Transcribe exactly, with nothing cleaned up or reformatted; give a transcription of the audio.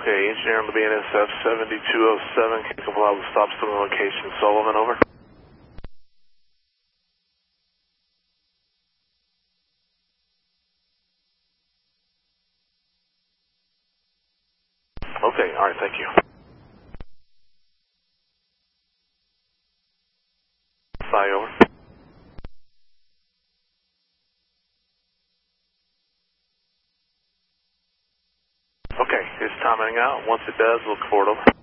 Okay, engineer on the B N S F seventy-two oh seven, can comply with stop signal location. Sullivan, over. Okay, alright, thank you. Bye, over. Okay, it's timing out. Once it does, look forward, over.